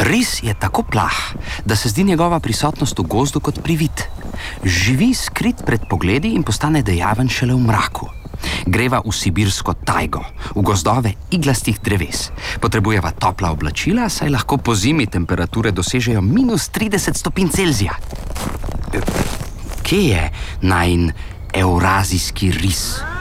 Ris je tako plah, da se zdi njegova prisotnost v gozdu kot privid. Živi skrit pred pogledi in postane dejaven šele v mraku. Greva v sibirsko tajgo, v gozdove iglastih dreves. Potrebujeva topla oblačila, saj lahko pozimi temperature dosežejo -30 stopinj Celzija. Kje je najin evrazijski ris?